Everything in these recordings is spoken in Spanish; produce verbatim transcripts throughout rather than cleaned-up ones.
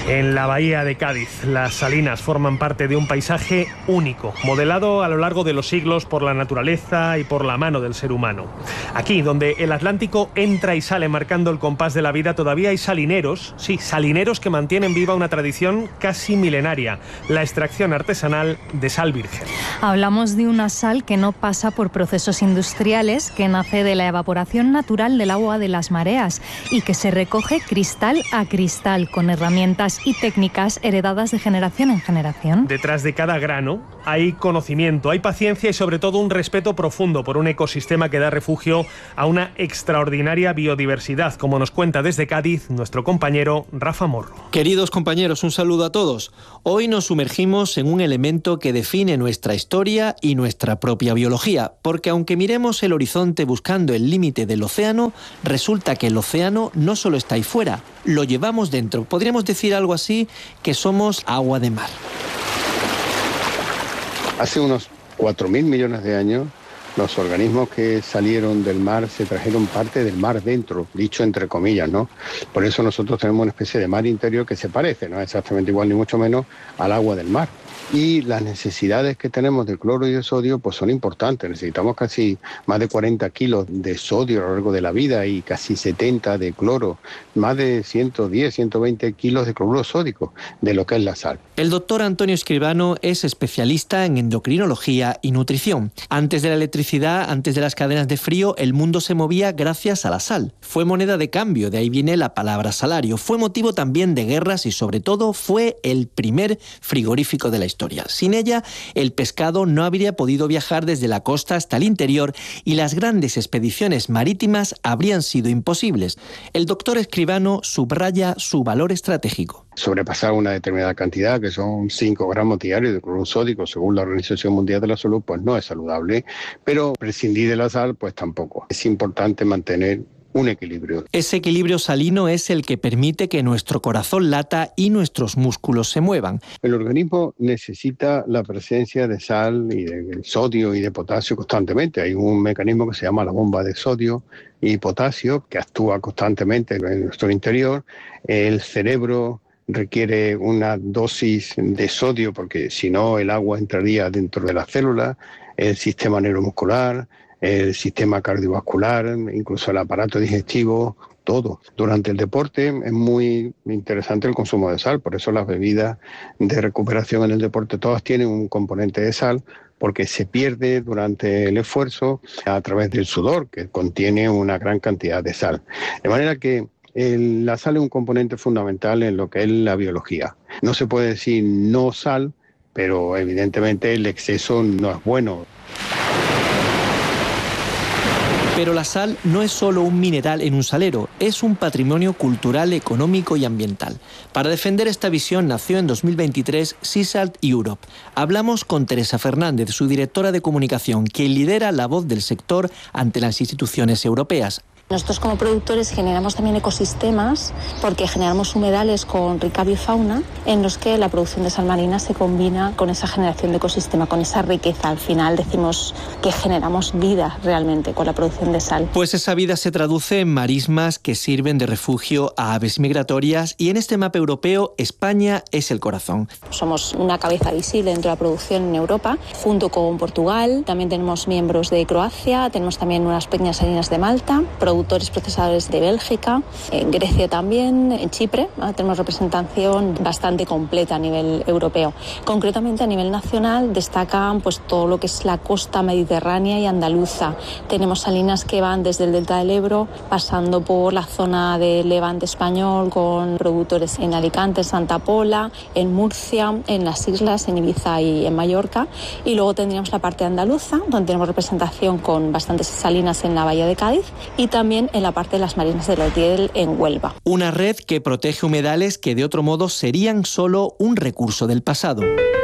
En la bahía de Cádiz, las salinas forman parte de un paisaje único, modelado a lo largo de los siglos por la naturaleza y por la mano del ser humano. Aquí, donde el Atlántico entra y sale marcando el compás de la vida, todavía hay salineros, sí, salineros que mantienen viva una tradición casi milenaria, la extracción artesanal de sal virgen. Hablamos de una sal que no pasa por procesos industriales, que nace de la evaporación natural del agua de las mareas y que se recoge cristal a cristal con herramientas y técnicas heredadas de generación en generación. Detrás de cada grano hay conocimiento, hay paciencia y sobre todo un respeto profundo por un ecosistema que da refugio a una extraordinaria biodiversidad, como nos cuenta desde Cádiz nuestro compañero Rafa Morro. Queridos compañeros, un saludo a todos. Hoy nos sumergimos en un elemento que define nuestra historia y nuestra propia biología, porque aunque miremos el horizonte buscando el límite del océano, resulta que el océano no solo está ahí fuera, lo llevamos dentro. Podríamos decir algo así, que somos agua de mar. Hace unos cuatro mil millones de años, los organismos que salieron del mar se trajeron parte del mar dentro, dicho entre comillas, ¿no? Por eso nosotros tenemos una especie de mar interior que se parece, no es exactamente igual ni mucho menos al agua del mar. Y las necesidades que tenemos de cloro y de sodio pues son importantes. Necesitamos casi más de cuarenta kilos de sodio a lo largo de la vida y casi setenta de cloro, más de ciento diez, ciento veinte kilos de cloruro sódico de lo que es la sal. El doctor Antonio Escribano es especialista en endocrinología y nutrición. Antes de la electricidad, antes de las cadenas de frío, el mundo se movía gracias a la sal. Fue moneda de cambio, de ahí viene la palabra salario. Fue motivo también de guerras y sobre todo fue el primer frigorífico de la historia. Sin ella, el pescado no habría podido viajar desde la costa hasta el interior y las grandes expediciones marítimas habrían sido imposibles. El doctor Escribano subraya su valor estratégico. Sobrepasar una determinada cantidad, que son cinco gramos diarios de cloruro sódico, según la Organización Mundial de la Salud, pues no es saludable, pero prescindir de la sal, pues tampoco. Es importante mantener un equilibrio. Ese equilibrio salino es el que permite que nuestro corazón lata y nuestros músculos se muevan. El organismo necesita la presencia de sal y de sodio y de potasio constantemente. Hay un mecanismo que se llama la bomba de sodio y potasio que actúa constantemente en nuestro interior. El cerebro requiere una dosis de sodio porque si no el agua entraría dentro de la célula, el sistema neuromuscular, el sistema cardiovascular, incluso el aparato digestivo, todo. Durante el deporte es muy interesante el consumo de sal, por eso las bebidas de recuperación en el deporte todas tienen un componente de sal, porque se pierde durante el esfuerzo a través del sudor, que contiene una gran cantidad de sal. De manera que el, la sal es un componente fundamental en lo que es la biología. No se puede decir no sal, pero evidentemente el exceso no es bueno. Pero la sal no es solo un mineral en un salero, es un patrimonio cultural, económico y ambiental. Para defender esta visión nació en dos mil veintitrés Sea Salt Europe. Hablamos con Teresa Fernández, su directora de comunicación, que lidera la voz del sector ante las instituciones europeas. Nosotros como productores generamos también ecosistemas porque generamos humedales con rica bifauna en los que la producción de sal marina se combina con esa generación de ecosistema, con esa riqueza. Al final decimos que generamos vida realmente con la producción de sal. Pues esa vida se traduce en marismas que sirven de refugio a aves migratorias y en este mapa europeo España es el corazón. Somos una cabeza visible dentro de la producción en Europa, junto con Portugal. También tenemos miembros de Croacia, tenemos también unas pequeñas salinas de Malta, productores procesadores de Bélgica, en Grecia también, en Chipre, ¿no? Tenemos representación bastante completa a nivel europeo. Concretamente a nivel nacional destacan pues todo lo que es la costa mediterránea y andaluza. Tenemos salinas que van desde el delta del Ebro, pasando por la zona del Levante español, con productores en Alicante, Santa Pola, en Murcia, en las islas, en Ibiza y en Mallorca. Y luego tendríamos la parte andaluza, donde tenemos representación con bastantes salinas en la bahía de Cádiz y también también en la parte de las marinas del Otiel en Huelva. Una red que protege humedales que de otro modo serían solo un recurso del pasado.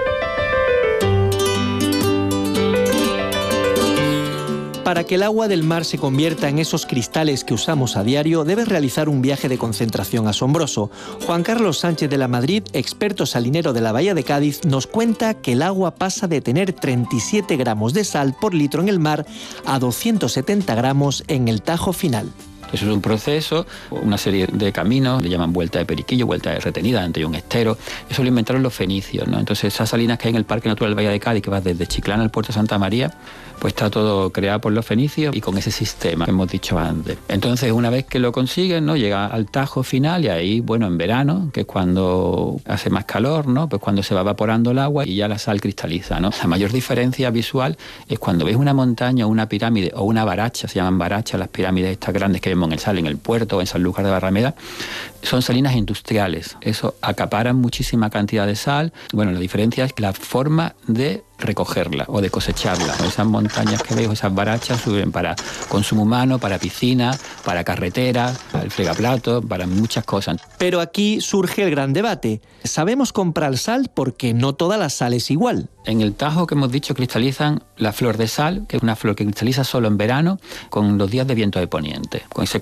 Para que el agua del mar se convierta en esos cristales que usamos a diario, debes realizar un viaje de concentración asombroso. Juan Carlos Sánchez de la Madrid, experto salinero de la Bahía de Cádiz, nos cuenta que el agua pasa de tener treinta y siete gramos de sal por litro en el mar a doscientos setenta gramos en el Tajo final. Entonces es un proceso, una serie de caminos, le llaman vuelta de periquillo, vuelta de retenida, antes hay un estero. Eso lo inventaron los fenicios, ¿no? Entonces esas salinas que hay en el Parque Natural del Valle de Cádiz, que va desde Chiclana al Puerto de Santa María, pues está todo creado por los fenicios y con ese sistema que hemos dicho antes. Entonces, una vez que lo consiguen, ¿no?, llega al Tajo final y ahí, bueno, en verano, que es cuando hace más calor, ¿no?, pues cuando se va evaporando el agua y ya la sal cristaliza, ¿no? La mayor diferencia visual es cuando ves una montaña o una pirámide o una baracha, se llaman barachas las pirámides estas grandes que vemos en el Sal, en el puerto o en Sanlúcar de Barrameda, son salinas industriales. Eso acaparan muchísima cantidad de sal. Bueno, la diferencia es la forma de recogerla o de cosecharla. Esas montañas que veis, esas barachas, sirven para consumo humano, para piscina, para carretera, para el fregaplato, para muchas cosas. Pero aquí surge el gran debate. ¿Sabemos comprar sal? Porque no toda la sal es igual. En el Tajo, que hemos dicho, cristalizan la flor de sal, que es una flor que cristaliza solo en verano, con los días de viento de poniente. Con ese